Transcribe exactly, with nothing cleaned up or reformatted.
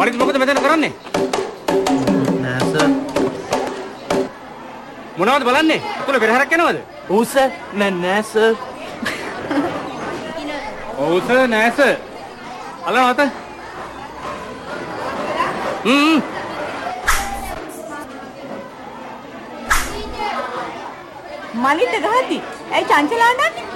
මරිත් මොකද මෙතන කරන්නේ? නෑ සර්. මොනවද බලන්නේ? අතුල පෙරහැරක් යනවද? ඔව් සර්. නෑ නෑ සර්. ඔව් සර් නෑ සර්. අලවත. හ්ම්. මලිට ගහති. ඇයි චංචලා නන්නේ?